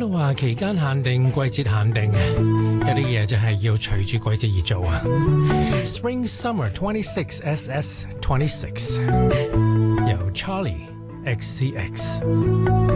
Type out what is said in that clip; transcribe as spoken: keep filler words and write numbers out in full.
到話期間限定、季節限定嘅，有啲嘢就係要隨住季節而做啊。Spring Summer twenty six S S twenty six 由 Charlie X C X。